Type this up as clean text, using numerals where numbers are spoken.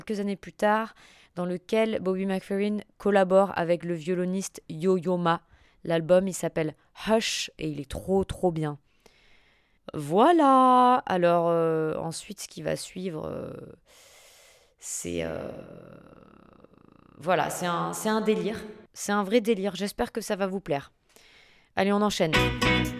quelques années plus tard, dans lequel Bobby McFerrin collabore avec le violoniste Yo-Yo Ma. L'album, il s'appelle Hush et il est trop trop bien. Voilà. Alors ensuite, ce qui va suivre, c'est voilà, c'est un délire. C'est un vrai délire. J'espère que ça va vous plaire. Allez, on enchaîne.